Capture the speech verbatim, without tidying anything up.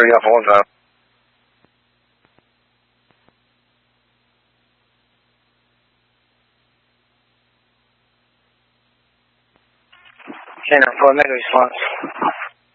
Sure, yeah, for one time. Okay, now for a mega response.